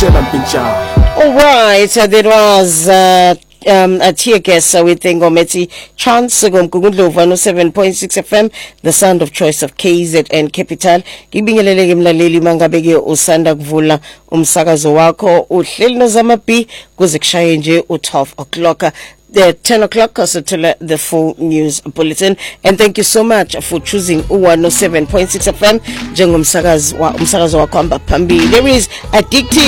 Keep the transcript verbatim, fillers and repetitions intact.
All right, uh, that was uh, um, a tear gas uh, with Ngometi Chance Gumgundlo one oh seven point six F M, the sound of choice of K Z N Capital. Ngibingelele mlaleli mangabeke usanda kuvula umsakazo wakho uhleli nozamapi kuze kushaye nje u twelve o'clock. The ten o'clock also to the full news bulletin. And thank you so much for choosing one oh seven point six F M. Jengom Umsakazo wa Umsakazo wa kwamba pambi. There is Addictive.